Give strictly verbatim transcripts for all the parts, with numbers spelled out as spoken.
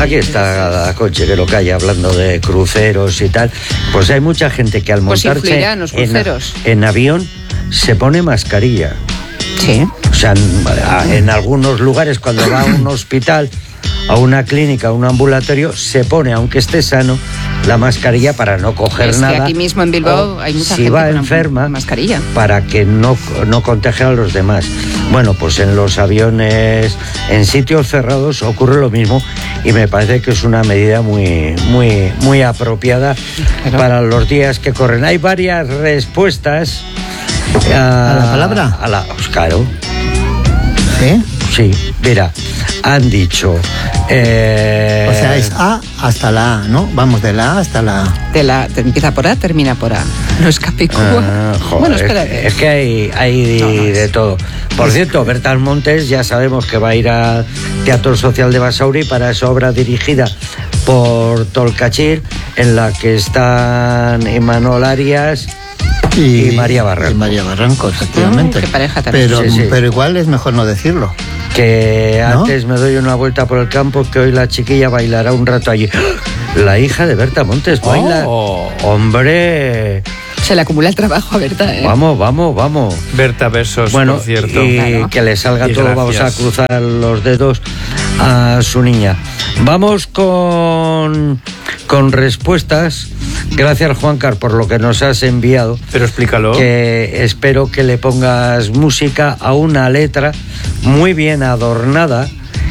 aquí está Conchi, que lo calla, hablando de cruceros y tal. Pues hay mucha gente que al pues montarse en, los cruceros. en, en avión se pone mascarilla. Sí. O sea, en, en algunos lugares, cuando va a un hospital, a una clínica, a un ambulatorio, se pone, aunque esté sano, la mascarilla para no coger es nada. Que aquí mismo en Bilbao hay mucha si gente va con enferma, mascarilla, para que no, no contagie a los demás. Bueno, pues en los aviones, en sitios cerrados, ocurre lo mismo, y me parece que es una medida muy, muy, muy apropiada Pero... para los días que corren. Hay varias respuestas a, ¿A la palabra. A la, claro. ¿Sí? Sí, mira, han dicho... Eh... O sea, es A hasta la A, ¿no? Vamos de la A hasta la A. De la, te empieza por A, termina por A. No es Capicúa. Ah, joder, bueno, espera. Es, es que hay, hay no, no, de todo. Por cierto, Berta Montes ya sabemos que va a ir al Teatro Social de Basauri para esa obra dirigida por Tolcachir, en la que están Imanol Arias... Y, y María Barranco. Y María Barranco, efectivamente. Mm, qué pareja también. Pero, sí, sí. pero igual es mejor no decirlo. Que ¿No? antes me doy una vuelta por el campo, que hoy la chiquilla bailará un rato allí. La hija de Berta Montes baila. Oh. Hombre. Se le acumula el trabajo a Berta, ¿eh? Vamos, vamos, vamos. Berta Besos, bueno, por cierto. Y claro. que le salga y todo. gracias. Vamos a cruzar los dedos a su niña. Vamos con, con respuestas. Gracias, Juancar, por lo que nos has enviado. Pero explícalo. Que espero que le pongas música a una letra muy bien adornada.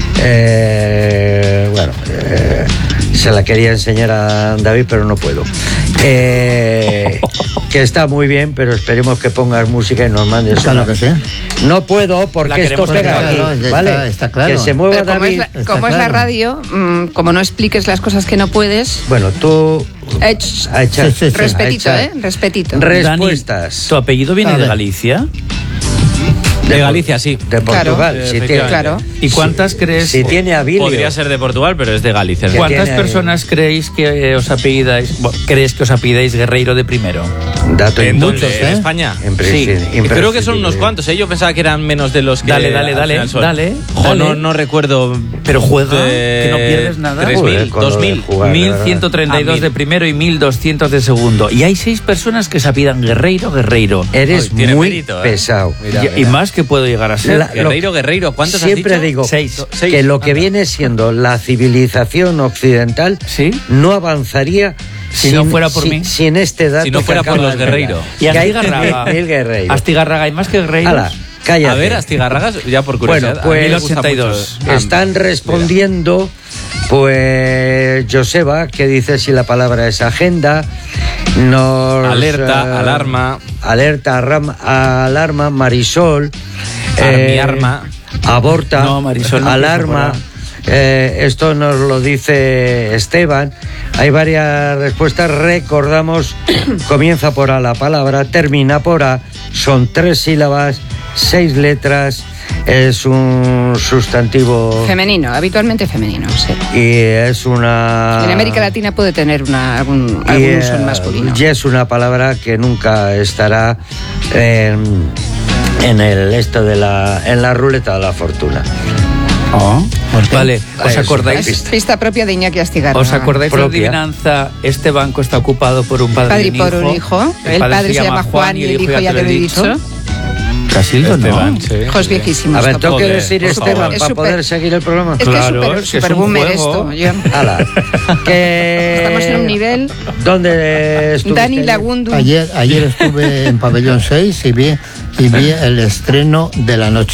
Eh, bueno, eh, se la quería enseñar a David, pero no puedo. Eh, que está muy bien, pero esperemos que pongas música y nos mandes. Claro que sí. No puedo porque esto pega aquí, claro, ¿vale? Está, está claro. Que se mueva Pero como David. es la, como es claro. la radio, mmm, como no expliques las cosas que no puedes. Bueno, tú. Eh, ch, A echar, sí, sí, sí. respetito, a echar. ¿eh? Respetito. Respuestas. Dani, ¿tu apellido viene de Galicia? De Galicia, sí. De Portugal, Claro, si eh, tiene, claro. ¿Y cuántas crees? Si tiene habilio. Podría ser de Portugal, pero es de Galicia. Que ¿Cuántas tiene- personas creéis que os apellidáis? Bueno, ¿crees que os apellidáis Guerreiro de primero? Dato ¿En inmucho. dónde? ¿En ¿eh? España? Imprescindible. Creo que son unos cuantos, ¿eh? Yo pensaba que eran menos de los que... Dale, dale, al dale, final son. dale, Jo, dale. No, no recuerdo... Pero juega, de- que no pierdes nada. tres Joder, mil, con lo dos de mil. jugar, mil ¿verdad? ciento treinta y dos Ah, de mil. primero y mil doscientos de segundo. Y hay seis personas que se apidan Guerreiro, Guerreiro. Eres Ay, tiene muy mérito, ¿eh? pesado. Mira, y, y mira. más que puedo llegar a ser. La- Guerreiro, Guerreiro, ¿cuántos Siempre has dicho? digo Seis. Seis. que lo que Anda. viene siendo la civilización occidental ¿Sí? no avanzaría Si sin, no fuera por sin- mí. sin este dato. Si no que fuera por acabas los de Guerreiro. dar. Y Que hay Astigarraga. mil Guerreiro. Astigarraga hay más que Guerreiros. Ala, cállate. A ver, Astigarragas, ya por Bueno, curiosidad. pues- a mí me gusta ochenta y mucho. dos. Ah, Están respondiendo, pues, Joseba, que dice si la palabra es agenda. Nos, Alerta, eh, alarma. Alerta, ram- alarma, Marisol. Armiarma. Aborta, No, Marisol no alarma. empieza Eh, esto nos lo dice Esteban. Hay varias respuestas. Recordamos, comienza por A la palabra, termina por A. Son tres sílabas, seis letras. Es un sustantivo Femenino, habitualmente femenino, sí. y es una. En América Latina puede tener una, algún, y, algún uso en eh, masculino. y es una palabra que nunca estará en, en el esto de la en la ruleta de la fortuna. Oh, vale, ¿os Es acordáis? Es pista propia de Iñaki Astigarraga. ¿Os acordáis de la Propia. adivinanza? Este banco está ocupado por un padre, Padre y y un por hijo. un hijo. El padre se llama Juan y el hijo ya te lo he dicho. Casildo, ¿no? Esteban, sí. Hijo, es viejísimo. A ver, esto. tengo que Joder, decir por Esteban favor. Es para súper- poder seguir el programa. Es que Claro, es súper es que es super un boomer juego. esto. Yo- Ala, que Estamos en un nivel. ¿Dónde estuviste? Dani Lagundu. Ayer, ayer estuve en Pabellón seis y vi, y vi el estreno de la noche.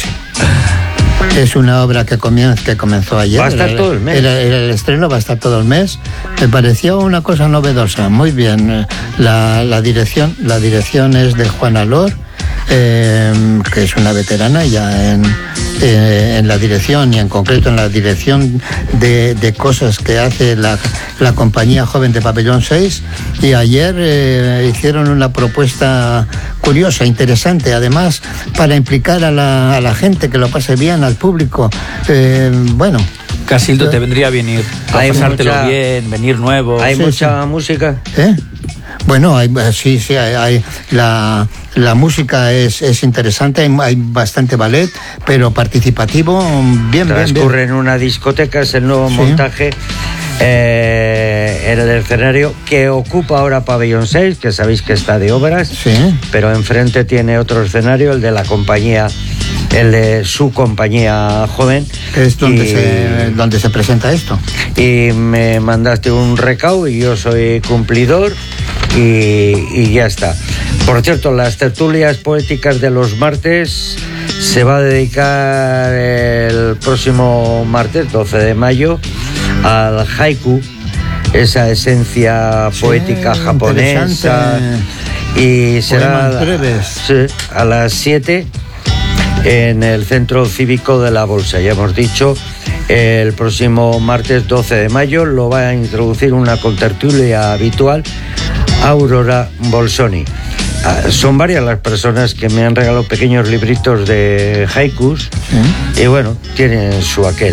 Es una obra que, comienza, que comenzó ayer. Va a estar Era- todo el mes. Era, era el estreno, va a estar todo el mes. Me pareció una cosa novedosa, muy bien. Eh, La, la, dirección, la dirección es de Juana Lor, eh, que es una veterana ya en, eh, en la dirección y en concreto en la dirección de, de cosas que hace la, la compañía joven de Pabellón seis. Y ayer eh, hicieron una propuesta curiosa, interesante, además para implicar a la, a la gente, que lo pase bien, al público. Eh, bueno, Casildo, te vendría bien ir. A Hay pasártelo mucha- bien, venir nuevo. Hay Sí, mucha música. ¿eh? Bueno, hay, sí, sí, hay, hay- la, la música es, es interesante, hay, hay bastante ballet, pero participativo, bien, bien, bien. Transcurre en una discoteca, es el nuevo Sí. montaje eh, en el escenario que ocupa ahora Pabellón seis, que sabéis que está de obras, Sí. pero enfrente tiene otro escenario, el de la compañía, el de su compañía joven. Que es donde, y, se, donde se presenta esto. y me mandaste un recao y yo soy cumplidor y, y ya está. Por cierto, las tertulias poéticas de los martes se va a dedicar el próximo martes, doce de mayo, al haiku, esa esencia poética Sí, japonesa. Y será Poemas breves. sí, a las siete en el Centro Cívico de la Bolsa. Ya hemos dicho, el próximo martes doce de mayo lo va a introducir una contertulia habitual, Aurora Bolsoni. Ah, son varias las personas que me han regalado pequeños libritos de haikus, Sí. y bueno, tienen su aquel.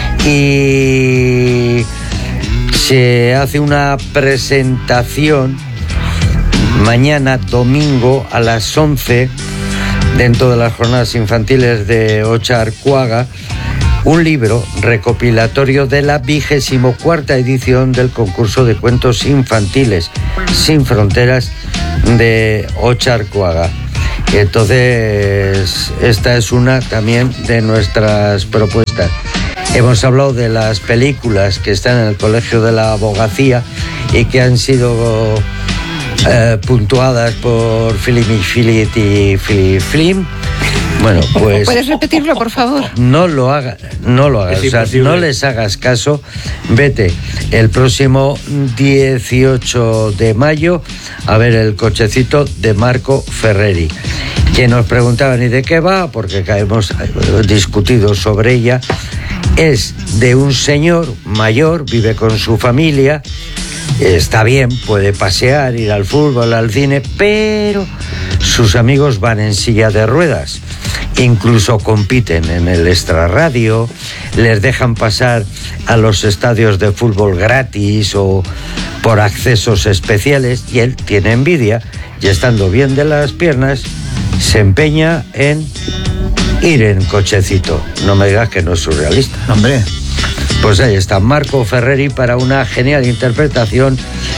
Y se hace una presentación mañana domingo a las once dentro de las jornadas infantiles de Ocharcoaga, un libro recopilatorio de la vigésimo cuarta edición del concurso de cuentos infantiles Sin Fronteras de Ocharcoaga. Entonces, esta es una también de nuestras propuestas. Hemos hablado de las películas que están en el Colegio de la Abogacía y que han sido eh, puntuadas por Philip y Philip y Philip Flim. Bueno, pues ¿Puedes repetirlo, por favor? no lo hagas, no lo hagas, Es o sea, imposible. no les hagas caso. Vete el próximo dieciocho de mayo a ver el cochecito de Marco Ferreri, que nos preguntaban ¿y de qué va? Porque hemos discutido sobre ella. Es de un señor mayor, vive con su familia, está bien, puede pasear, ir al fútbol, al cine, pero sus amigos van en silla de ruedas. Incluso compiten en el extrarradio, les dejan pasar a los estadios de fútbol gratis o por accesos especiales, y él tiene envidia y, estando bien de las piernas, se empeña en ir en cochecito. No me digas que no es surrealista. Hombre, Pues ahí está Marco Ferreri para una genial interpretación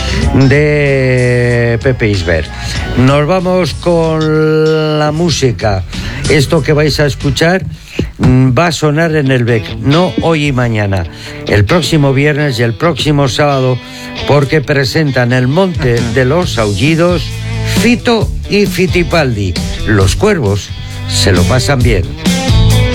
de Pepe Isbert. Nos vamos con la música. Esto que vais a escuchar mm, va a sonar en el B E C, no hoy y mañana, el próximo viernes y el próximo sábado, porque presentan El Monte de los Aullidos, Fito y Fitipaldi. Los cuervos se lo pasan bien.